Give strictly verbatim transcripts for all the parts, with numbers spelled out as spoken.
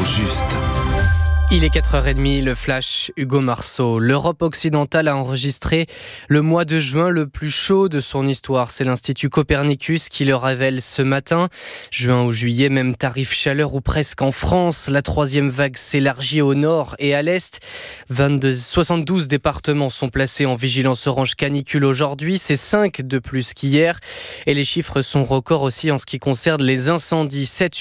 juste. Il est quatre heures trente, le flash Hugo Marceau. L'Europe occidentale a enregistré le mois de juin le plus chaud de son histoire. C'est l'Institut Copernicus qui le révèle ce matin. Juin ou juillet, même tarif chaleur ou presque en France. La troisième vague s'élargit au nord et à l'est. vingt-deux, soixante-douze départements sont placés en vigilance orange canicule aujourd'hui. C'est cinq de plus qu'hier. Et les chiffres sont records aussi en ce qui concerne les incendies. sept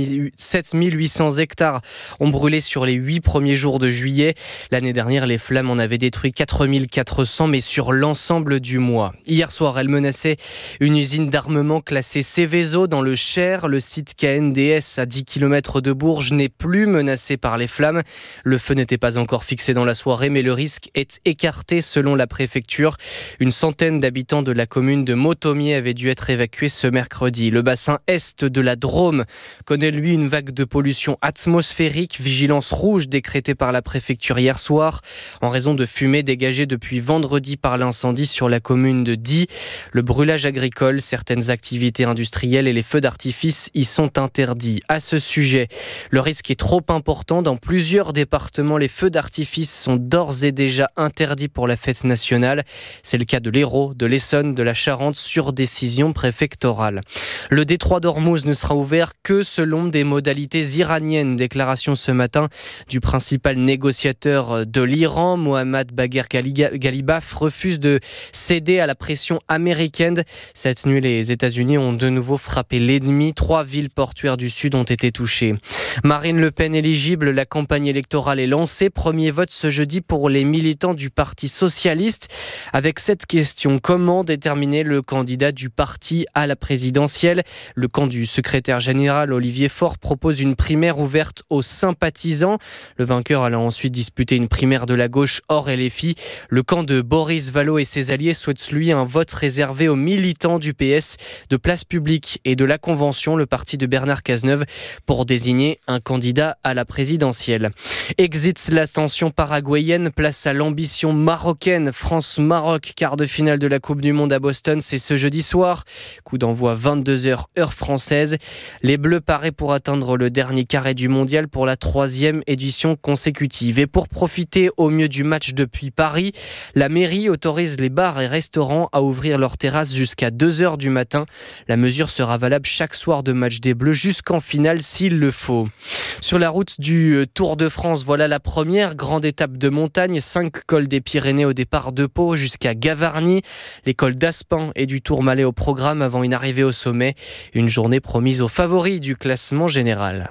mille huit cents hectares ont brûlé sur les huit premiers jours de juillet. L'année dernière, les flammes en avaient détruit quatre mille quatre cents, mais sur l'ensemble du mois. Hier soir, elles menaçaient une usine d'armement classée Seveso dans le Cher. Le site K N D S à dix kilomètres de Bourges n'est plus menacé par les flammes. Le feu n'était pas encore fixé dans la soirée, mais le risque est écarté selon la préfecture. Une centaine d'habitants de la commune de Motomier avaient dû être évacués ce mercredi. Le bassin est de la Drôme connaît lui une vague de pollution atmosphérique. Vigilance rouge décrété par la préfecture hier soir en raison de fumée dégagée depuis vendredi par l'incendie sur la commune de Die. Le brûlage agricole, certaines activités industrielles et les feux d'artifice y sont interdits. À ce sujet, le risque est trop important. Dans plusieurs départements, les feux d'artifice sont d'ores et déjà interdits pour la fête nationale. C'est le cas de l'Hérault, de l'Essonne, de la Charente sur décision préfectorale. Le détroit d'Ormuz ne sera ouvert que selon des modalités iraniennes. Déclaration ce matin du principal négociateur de l'Iran, Mohammad Bagher Ghalibaf, refuse de céder à la pression américaine. Cette nuit, les États-Unis ont de nouveau frappé l'ennemi. Trois villes portuaires du Sud ont été touchées. Marine Le Pen éligible, la campagne électorale est lancée. Premier vote ce jeudi pour les militants du Parti socialiste. Avec cette question, comment déterminer le candidat du parti à la présidentielle ? Le camp du secrétaire général Olivier Faure propose une primaire ouverte aux sympathisants. Le vainqueur allant ensuite disputer une primaire de la gauche hors L F I. Le camp de Boris Vallaud et ses alliés souhaite lui un vote réservé aux militants du P S, de Place Publique et de la Convention, le parti de Bernard Cazeneuve, pour désigner un candidat à la présidentielle. Exit la tension paraguayenne, place à l'ambition marocaine. France-Maroc, quart de finale de la Coupe du Monde à Boston, c'est ce jeudi soir. Coup d'envoi vingt-deux heures heure française. Les Bleus paraient pour atteindre le dernier carré du mondial pour la troisième édition consécutive. Et pour profiter au mieux du match depuis Paris, la mairie autorise les bars et restaurants à ouvrir leurs terrasses jusqu'à deux heures du matin. La mesure sera valable chaque soir de match des Bleus jusqu'en finale s'il le faut. Sur la route du Tour de France, voilà la première grande étape de montagne. Cinq cols des Pyrénées au départ de Pau jusqu'à Gavarnie. Les cols d'Aspen et du Tourmalet au programme avant une arrivée au sommet. Une journée promise aux favoris du classement général.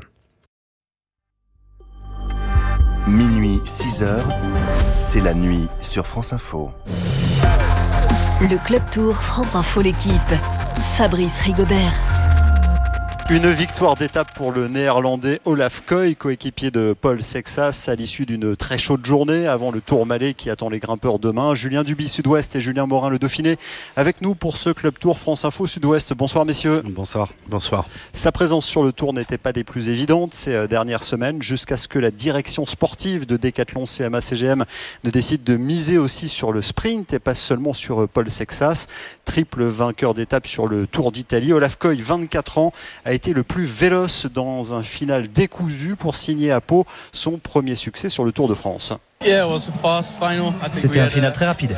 Minuit, six heures, c'est la nuit sur France Info. Le Club Tour France Info, l'équipe. Fabrice Rigobert. Une victoire d'étape pour le néerlandais Olaf Koy, coéquipier de Paul Sexas à l'issue d'une très chaude journée avant le Tourmalet qui attend les grimpeurs demain. Julien Duby Sud-Ouest et Julien Morin le Dauphiné avec nous pour ce Club Tour France Info Sud-Ouest. Bonsoir messieurs. Bonsoir. Bonsoir. Sa présence sur le Tour n'était pas des plus évidentes ces dernières semaines jusqu'à ce que la direction sportive de Decathlon C M A C G M ne décide de miser aussi sur le sprint et pas seulement sur Paul Sexas. Triple vainqueur d'étape sur le Tour d'Italie. Olaf Koy, vingt-quatre ans, a été le plus véloce dans un final décousu pour signer à Pau son premier succès sur le Tour de France. C'était un final très rapide.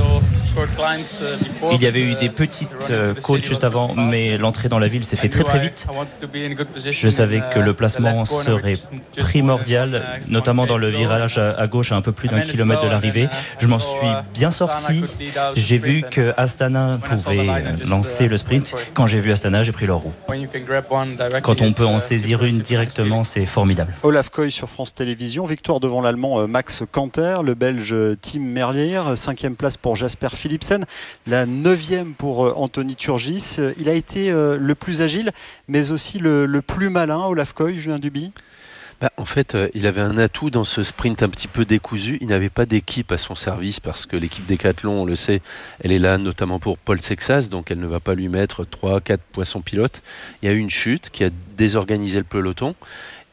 Il y avait eu des petites côtes juste avant, mais l'entrée dans la ville s'est fait très très vite. Je savais que le placement serait primordial, notamment dans le virage à gauche à un peu plus d'un kilomètre de l'arrivée. Je m'en suis bien sorti. J'ai vu que Astana pouvait lancer le sprint. Quand j'ai vu Astana, j'ai pris leur roue. Quand on peut en saisir une directement, c'est formidable. Olaf Koy sur France Télévisions, victoire devant l'Allemand Max Canter, le Belge Tim Merlier, cinquième place pour Jasper Philipsen, la neuvième pour Anthony Turgis. Il a été le plus agile, mais aussi le, le plus malin, Olaf Koy, Julien Duby. Bah, en fait, euh, il avait un atout dans ce sprint un petit peu décousu. Il n'avait pas d'équipe à son service parce que l'équipe Decathlon, on le sait, elle est là notamment pour Paul Sexas, donc elle ne va pas lui mettre trois quatre poissons pilotes. Il y a eu une chute qui a désorganisé le peloton.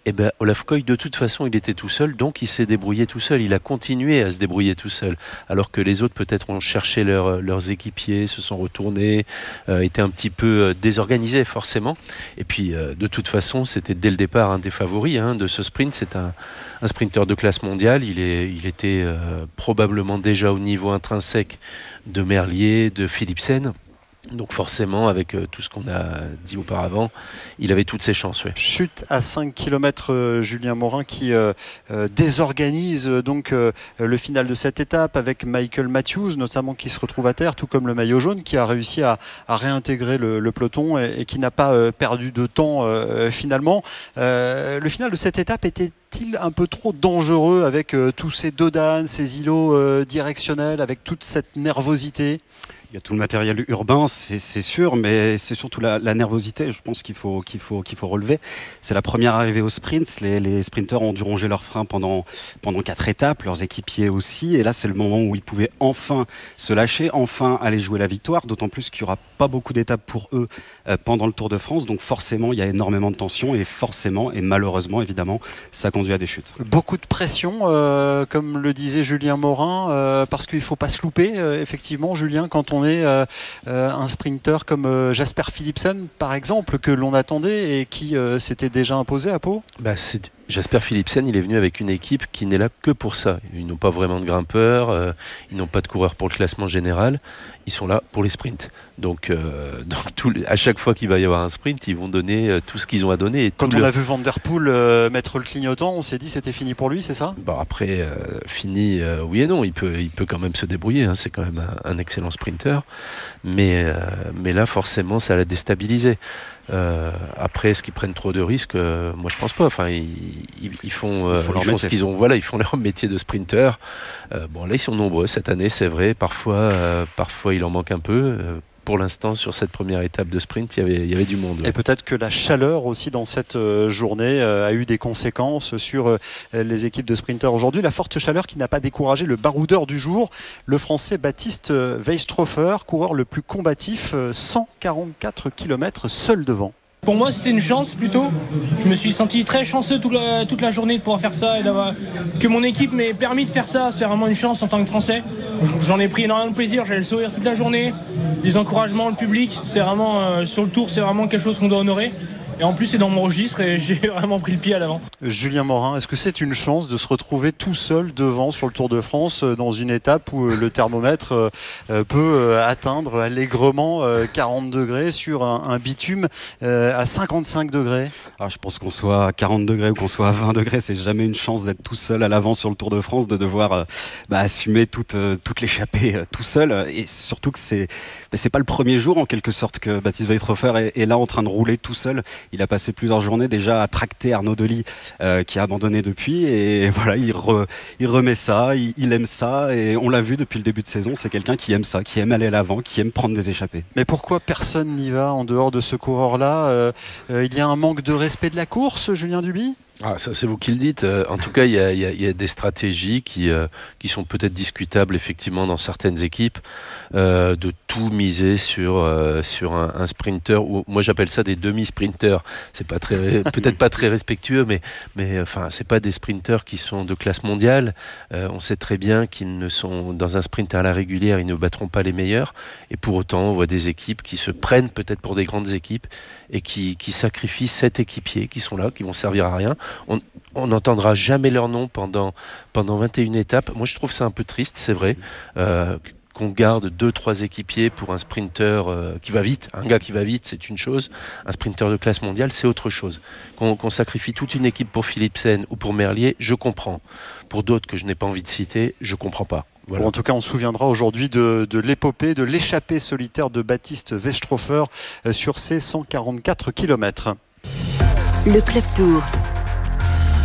Eh ben, Olaf Koy, de toute façon, il était tout seul, donc il s'est débrouillé tout seul. Il a continué à se débrouiller tout seul, alors que les autres peut-être ont cherché leur, leurs équipiers, se sont retournés, euh, étaient un petit peu euh, désorganisés forcément. Et puis, euh, de toute façon, c'était dès le départ un des favoris hein, de ce sprint. C'est un, un sprinter de classe mondiale. Il, est, il était euh, probablement déjà au niveau intrinsèque de Merlier, de Philipsen. Donc forcément, avec euh, tout ce qu'on a dit auparavant, il avait toutes ses chances. Oui. Chute à cinq kilomètres, euh, Julien Morin qui euh, euh, désorganise euh, donc euh, le final de cette étape avec Michael Matthews notamment qui se retrouve à terre, tout comme le maillot jaune qui a réussi à, à réintégrer le, le peloton et, et qui n'a pas euh, perdu de temps euh, finalement. Euh, le final de cette étape était-il un peu trop dangereux avec euh, tous ces dodanes, ces îlots euh, directionnels, avec toute cette nervosité ? Il y a tout le matériel urbain, c'est, c'est sûr, mais c'est surtout la, la nervosité, je pense qu'il faut, qu'il faut, qu'il faut relever. C'est la première arrivée au sprint. Les, les sprinteurs ont dû ronger leurs freins pendant, pendant quatre étapes, leurs équipiers aussi. Et là, c'est le moment où ils pouvaient enfin se lâcher, enfin aller jouer la victoire, d'autant plus qu'il n'y aura pas beaucoup d'étapes pour eux euh, pendant le Tour de France. Donc forcément, il y a énormément de tension et forcément, et malheureusement, évidemment, ça conduit à des chutes. Beaucoup de pression, euh, comme le disait Julien Morin, euh, parce qu'il ne faut pas se louper, euh, effectivement, Julien, quand on est euh, euh, un sprinter comme euh, Jasper Philipsen, par exemple, que l'on attendait et qui euh, s'était déjà imposé à Pau. Bah, c'est... Jasper Philipsen, il est venu avec une équipe qui n'est là que pour ça. Ils n'ont pas vraiment de grimpeurs, euh, ils n'ont pas de coureurs pour le classement général, ils sont là pour les sprints. Donc, euh, donc tout, à chaque fois qu'il va y avoir un sprint, ils vont donner euh, tout ce qu'ils ont à donner. Et Quand on le... a vu Van Der Poel euh, mettre le clignotant, on s'est dit c'était fini pour lui, c'est ça ? Bon, après, euh, fini, euh, oui et non, il peut, il peut quand même se débrouiller, hein, c'est quand même un, un excellent sprinter. Mais, euh, mais là, forcément, ça l'a déstabilisé. Euh, après, est-ce qu'ils prennent trop de risques ? euh, Moi, je pense pas. Enfin, ils, ils, ils font, euh, ils font ce qu'ils ont. Voilà, ils font leur métier de sprinter. Euh, bon, là, ils sont nombreux cette année, c'est vrai. Parfois, euh, parfois, il en manque un peu. Euh, pour l'instant, sur cette première étape de sprint, il y avait, il y avait du monde. Ouais. Et peut-être que la chaleur aussi dans cette euh, journée euh, a eu des conséquences sur euh, les équipes de sprinters aujourd'hui. La forte chaleur qui n'a pas découragé le baroudeur du jour, le Français Baptiste Weistrofer, coureur le plus combatif, euh, cent quarante-quatre kilomètres seul devant. Pour moi, c'était une chance plutôt. Je me suis senti très chanceux toute la, toute la journée de pouvoir faire ça et d'avoir, que mon équipe m'ait permis de faire ça. C'est vraiment une chance en tant que Français. J'en ai pris énormément de plaisir. J'allais le sourire toute la journée. Les encouragements, le public, c'est vraiment euh, sur le tour, c'est vraiment quelque chose qu'on doit honorer. Et en plus, c'est dans mon registre et j'ai vraiment pris le pied à l'avant. Julien Morin, est-ce que c'est une chance de se retrouver tout seul devant sur le Tour de France dans une étape où le thermomètre peut atteindre allègrement quarante degrés sur un bitume à cinquante-cinq degrés ? Alors, je pense qu'on soit à quarante degrés ou qu'on soit à vingt degrés, c'est jamais une chance d'être tout seul à l'avant sur le Tour de France, de devoir bah, assumer toute, toute l'échappée tout seul. Et surtout que c'est, bah, c'est pas le premier jour en quelque sorte que Baptiste Weistrofer est, est là en train de rouler tout seul. Il a passé plusieurs journées déjà à tracter Arnaud Delis euh, qui a abandonné depuis et voilà, il, re, il remet ça, il, il aime ça et on l'a vu depuis le début de saison, c'est quelqu'un qui aime ça, qui aime aller à l'avant, qui aime prendre des échappées. Mais pourquoi personne n'y va en dehors de ce coureur-là ? euh, euh, Il y a un manque de respect de la course, Julien Duby ? Ah, ça, c'est vous qui le dites. Euh, en tout cas, il y a, y, a, y a des stratégies qui, euh, qui sont peut-être discutables effectivement dans certaines équipes, euh, de tout miser sur, euh, sur un, un sprinter, ou moi j'appelle ça des demi-sprinters. C'est pas très, peut-être pas très respectueux, mais, mais enfin, c'est pas des sprinters qui sont de classe mondiale. Euh, on sait très bien qu'ils ne sont, dans un sprint à la régulière, ils ne battront pas les meilleurs. Et pour autant, on voit des équipes qui se prennent peut-être pour des grandes équipes et qui, qui sacrifient sept équipiers qui sont là, qui vont servir à rien. On n'entendra jamais leur nom pendant, pendant vingt et une étapes. Moi, je trouve ça un peu triste, c'est vrai, euh, qu'on garde deux, trois équipiers pour un sprinter euh, qui va vite. Un gars qui va vite, c'est une chose. Un sprinter de classe mondiale, c'est autre chose. Qu'on, qu'on sacrifie toute une équipe pour Philipsen ou pour Merlier, je comprends. Pour d'autres que je n'ai pas envie de citer, je comprends pas. Voilà. Bon, en tout cas, on se souviendra aujourd'hui de, de l'épopée, de l'échappée solitaire de Baptiste Weistrofer euh, sur ces cent quarante-quatre kilomètres. Le Club Tour.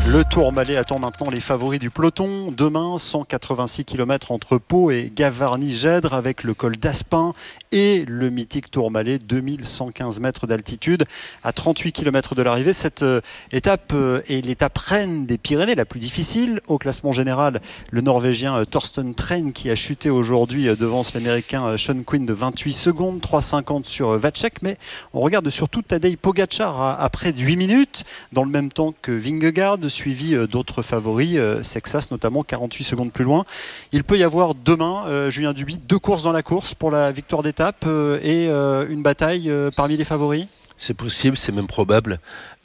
Le Tourmalet attend maintenant les favoris du peloton. Demain, cent quatre-vingt-six kilomètres entre Pau et Gavarnie-Gèdre avec le col d'Aspin et le mythique Tourmalet, deux mille cent quinze mètres d'altitude à trente-huit kilomètres de l'arrivée. Cette euh, étape euh, est l'étape reine des Pyrénées, la plus difficile. Au classement général, le Norvégien euh, Thorsten Tren qui a chuté aujourd'hui euh, devance l'Américain euh, Sean Quinn de vingt-huit secondes, trois cinquante sur euh, Vacek. Mais on regarde surtout Tadej Pogačar à, à près de huit minutes, dans le même temps que Vingegaard, suivi d'autres favoris, euh, Sexas notamment, quarante-huit secondes plus loin. Il peut y avoir demain, euh, Julien Duby, deux courses dans la course pour la victoire d'étape euh, et euh, une bataille euh, parmi les favoris. C'est possible, c'est même probable,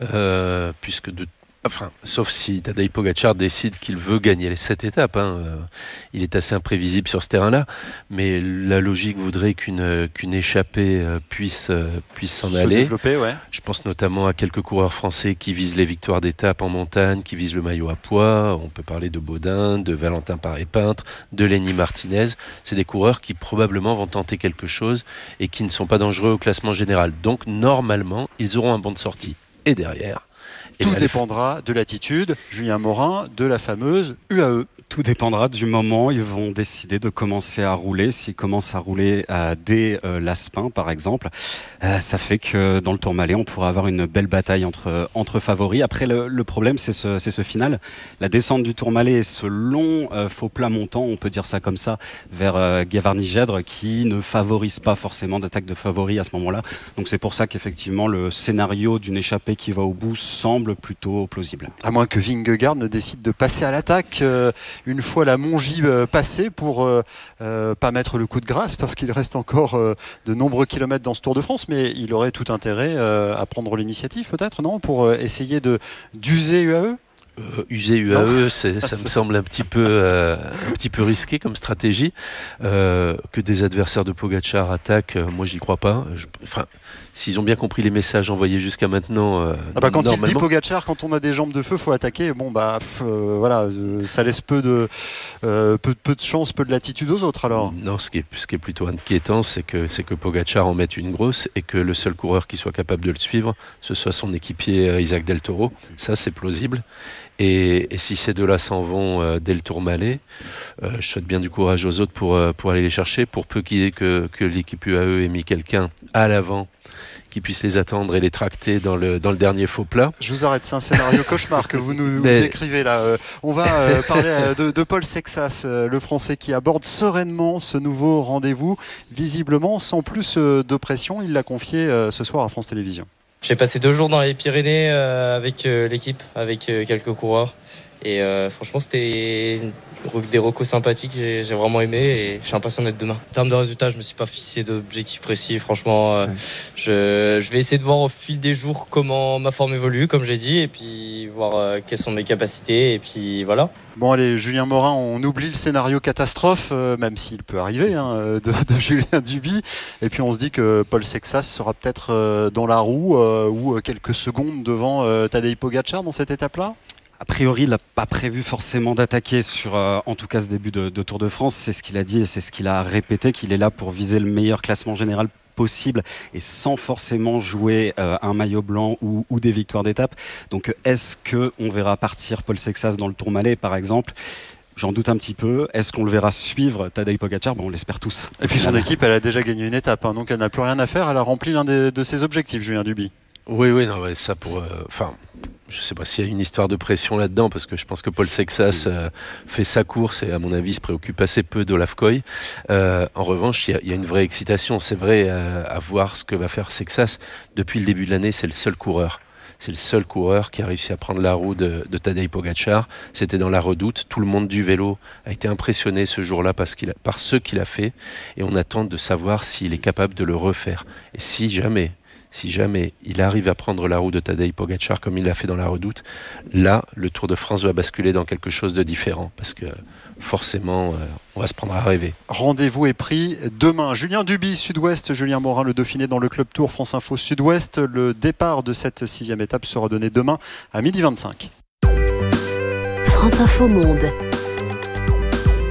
euh, puisque de Enfin, sauf si Tadej Pogačar décide qu'il veut gagner cette étape. Hein. Euh, il est assez imprévisible sur ce terrain-là, mais la logique voudrait qu'une qu'une échappée euh, puisse euh, puisse s'en aller. Développer, ouais. Je pense notamment à quelques coureurs français qui visent les victoires d'étape en montagne, qui visent le maillot à poids. On peut parler de Baudin, de Valentin Paré-Peintre, de Lenny Martinez. C'est des coureurs qui probablement vont tenter quelque chose et qui ne sont pas dangereux au classement général. Donc normalement, ils auront un banc de sortie. Et derrière, tout dépendra de l'attitude, Julien Morin, de la fameuse U A E. Tout dépendra du moment. Ils vont décider de commencer à rouler. S'ils commencent à rouler euh, dès euh, l'Aspin, par exemple, euh, ça fait que dans le Tourmalet, on pourra avoir une belle bataille entre, entre favoris. Après, le, le problème, c'est ce, c'est ce final. La descente du Tourmalet et ce long euh, faux plat montant, on peut dire ça comme ça, vers euh, Gavarnie-Gèdre, qui ne favorise pas forcément d'attaque de favoris à ce moment-là. Donc c'est pour ça qu'effectivement, le scénario d'une échappée qui va au bout semble plutôt plausible. À moins que Vingegaard ne décide de passer à l'attaque euh, une fois la Mongie euh, passée pour euh, euh, pas mettre le coup de grâce, parce qu'il reste encore euh, de nombreux kilomètres dans ce Tour de France, mais il aurait tout intérêt euh, à prendre l'initiative peut-être, non, pour euh, essayer de d'user U A E. Euh, user U A E, ça me semble un petit peu, euh, un petit peu risqué comme stratégie. Euh, que des adversaires de Pogačar attaquent, euh, moi j'y crois pas. Je, enfin, s'ils ont bien compris les messages envoyés jusqu'à maintenant. Euh, ah bah quand il dit Pogačar, quand on a des jambes de feu, faut attaquer. Bon bah pff, euh, voilà, euh, ça laisse peu de, euh, peu, peu de chance, peu de latitude aux autres alors. Non, ce qui est, ce qui est plutôt inquiétant, c'est que, c'est que Pogačar en mette une grosse et que le seul coureur qui soit capable de le suivre, ce soit son équipier euh, Isaac Del Toro. Ça, c'est plausible. Et, et si ces deux-là s'en vont euh, dès le Tourmalet, euh, je souhaite bien du courage aux autres pour, euh, pour aller les chercher, pour peu qu'il y ait que, que l'équipe U A E ait mis quelqu'un à l'avant qui puisse les attendre et les tracter dans le, dans le dernier faux plat. Je vous arrête, c'est un scénario cauchemar que vous nous Mais... décrivez là. Euh, on va euh, parler euh, de, de Paul Sexas, euh, le Français qui aborde sereinement ce nouveau rendez-vous, visiblement sans plus euh, de pression. Il l'a confié euh, ce soir à France Télévisions. J'ai passé deux jours dans les Pyrénées euh, avec euh, l'équipe, avec euh, quelques coureurs. Et euh, franchement, c'était des recos sympathiques. J'ai, j'ai vraiment aimé et je suis impatient d'être demain. En termes de résultats, je ne me suis pas fixé d'objectifs précis. Franchement, euh, ouais. je, je vais essayer de voir au fil des jours comment ma forme évolue, comme j'ai dit, et puis voir euh, quelles sont mes capacités. Et puis voilà. Bon allez, Julien Morin, on oublie le scénario catastrophe, euh, même s'il peut arriver, hein, de, de Julien Duby. Et puis on se dit que Paul Sexas sera peut-être euh, dans la roue euh, ou quelques secondes devant euh, Tadej Pogačar dans cette étape-là. A priori, il n'a pas prévu forcément d'attaquer sur, euh, en tout cas, ce début de, de Tour de France. C'est ce qu'il a dit et c'est ce qu'il a répété, qu'il est là pour viser le meilleur classement général possible et sans forcément jouer euh, un maillot blanc ou, ou des victoires d'étape. Donc, est-ce qu'on verra partir Paul Sexas dans le Tourmalet, par exemple ? J'en doute un petit peu. Est-ce qu'on le verra suivre Tadej Pogačar ? Bon, on l'espère tous. Et puis son équipe, elle a déjà gagné une étape, hein, donc elle n'a plus rien à faire. Elle a rempli l'un des, de ses objectifs, Julien Duby. Oui, oui, non, ouais, ça pour... Enfin... Euh, Je ne sais pas s'il y a une histoire de pression là-dedans, parce que je pense que Paul Sexas euh, fait sa course et à mon avis se préoccupe assez peu d'Olaf Koy. Euh, en revanche, il y, y a une vraie excitation. C'est vrai euh, à voir ce que va faire Sexas. Depuis le début de l'année, c'est le seul coureur. C'est le seul coureur qui a réussi à prendre la roue de, de Tadej Pogačar. C'était dans la Redoute. Tout le monde du vélo a été impressionné ce jour-là parce qu'il a, par ce qu'il a fait. Et on attend de savoir s'il est capable de le refaire. Et si jamais... Si jamais il arrive à prendre la roue de Tadej Pogačar comme il l'a fait dans la Redoute, là, le Tour de France va basculer dans quelque chose de différent parce que forcément, euh, on va se prendre à rêver. Rendez-vous est pris demain. Julien Duby, Sud-Ouest, Julien Morin, le Dauphiné dans le Club Tour France Info Sud-Ouest. Le départ de cette sixième étape sera donné demain à midi vingt-cinq. France Info Monde.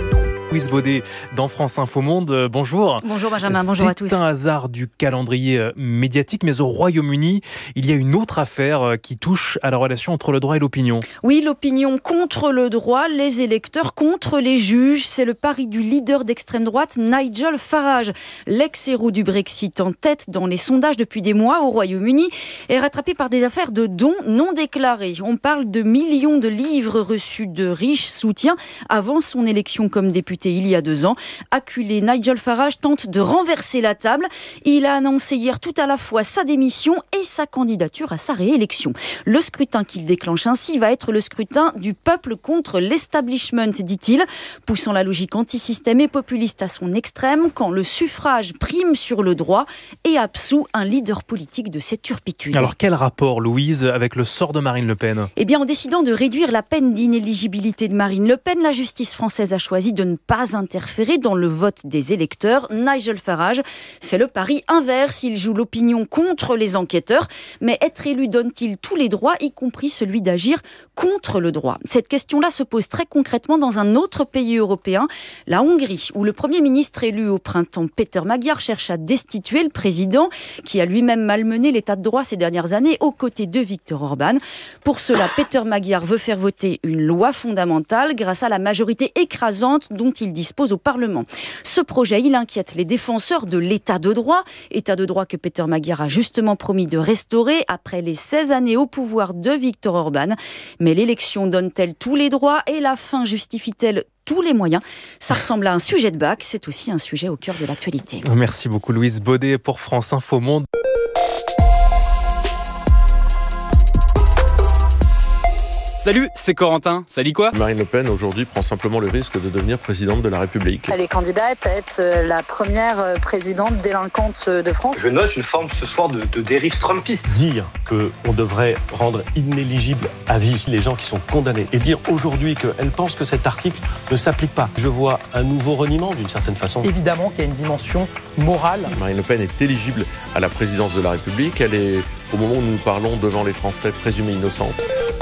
Louise Baudet dans France Info Monde. Bonjour. Bonjour Benjamin, bonjour à tous. C'est un hasard du calendrier médiatique, mais au Royaume-Uni, il y a une autre affaire qui touche à la relation entre le droit et l'opinion. Oui, l'opinion contre le droit, les électeurs contre les juges. C'est le pari du leader d'extrême droite, Nigel Farage. L'ex-héros du Brexit en tête dans les sondages depuis des mois au Royaume-Uni est rattrapé par des affaires de dons non déclarés. On parle de millions de livres reçus de riches soutiens avant son élection comme député il y a deux ans. Acculé, Nigel Farage tente de renverser la table. Il a annoncé hier tout à la fois sa démission et sa candidature à sa réélection. Le scrutin qu'il déclenche ainsi va être le scrutin du peuple contre l'establishment, dit-il, poussant la logique anti-système et populiste à son extrême quand le suffrage prime sur le droit et absout un leader politique de ses turpitudes. Alors quel rapport, Louise, avec le sort de Marine Le Pen ? Eh bien, en décidant de réduire la peine d'inéligibilité de Marine Le Pen, la justice française a choisi de ne pas interférer dans le vote des électeurs. Nigel Farage fait le pari inverse. Il joue l'opinion contre les enquêteurs. Mais être élu donne-t-il tous les droits, y compris celui d'agir contre le droit ? Cette question-là se pose très concrètement dans un autre pays européen, la Hongrie, où le Premier ministre élu au printemps, Péter Magyar, cherche à destituer le président, qui a lui-même malmené l'état de droit ces dernières années, aux côtés de Viktor Orban. Pour cela, Péter Magyar veut faire voter une loi fondamentale grâce à la majorité écrasante dont il dispose au Parlement. Ce projet, il inquiète les défenseurs de l'état de droit, état de droit que Péter Magyar a justement promis de restaurer après les seize années au pouvoir de Viktor Orban. Mais l'élection donne-t-elle tous les droits et la fin justifie-t-elle tous les moyens ? Ça ressemble à un sujet de bac, c'est aussi un sujet au cœur de l'actualité. Merci beaucoup Louise Baudet pour France Info Monde. Salut, c'est Corentin. Ça dit quoi ? Marine Le Pen, aujourd'hui, prend simplement le risque de devenir présidente de la République. Elle est candidate à être la première présidente délinquante de France. Je note une forme ce soir de, de dérive trumpiste. Dire qu'on devrait rendre inéligible à vie les gens qui sont condamnés et dire aujourd'hui qu'elle pense que cet article ne s'applique pas. Je vois un nouveau reniement d'une certaine façon. Évidemment qu'il y a une dimension morale. Marine Le Pen est éligible à la présidence de la République. Elle est, au moment où nous parlons, devant les Français, présumée innocente.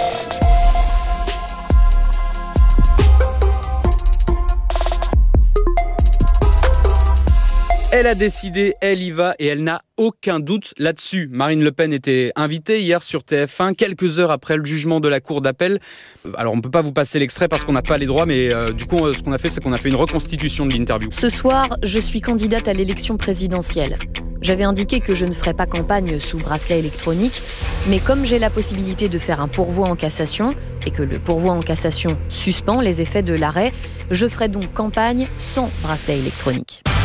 Elle a décidé, elle y va et elle n'a aucun doute là-dessus. Marine Le Pen était invitée hier sur T F un, quelques heures après le jugement de la Cour d'appel. Alors on ne peut pas vous passer l'extrait parce qu'on n'a pas les droits, mais euh, du coup ce qu'on a fait, c'est qu'on a fait une reconstitution de l'interview. Ce soir, je suis candidate à l'élection présidentielle. J'avais indiqué que je ne ferais pas campagne sous bracelet électronique, mais comme j'ai la possibilité de faire un pourvoi en cassation et que le pourvoi en cassation suspend les effets de l'arrêt, je ferai donc campagne sans bracelet électronique.